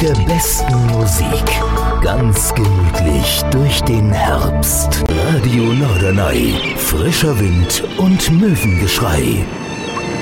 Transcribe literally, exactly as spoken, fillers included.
der besten Musik. Ganz gemütlich durch den Herbst. Radio Norderney. Frischer Wind und Möwengeschrei.